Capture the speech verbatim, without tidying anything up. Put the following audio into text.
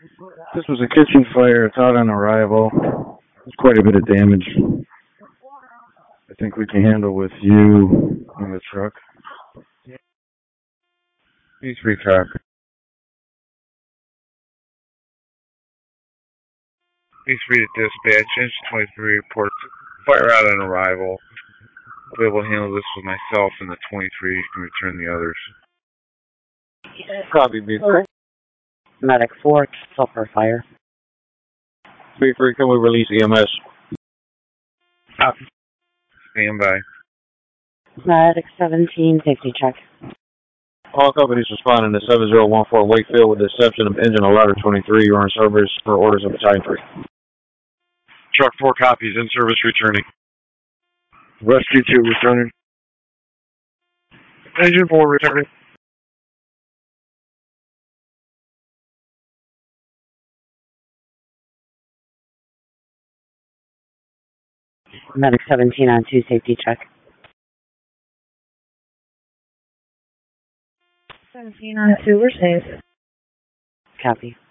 This was a kitchen fire. It's out on arrival. There's quite a bit of damage. I think we can handle with you in the truck. B three copy. B three to dispatch, engine twenty-three reports fire out on arrival. I'll be able to handle this with myself and the twenty-three. You can return the others. Copy, B three. Medic four, sulfur fire. B three, can we release E M S? Copy. Stand by. Medic seventeen, safety check. All companies responding to seven zero one four Wakefield with the exception of engine alerter twenty-three. You are in service for orders of Battalion three. Truck four copies, in service returning. Rescue two returning. Engine four returning. Medic seventeen on two, safety check. seventeen on two, we're safe. Copy.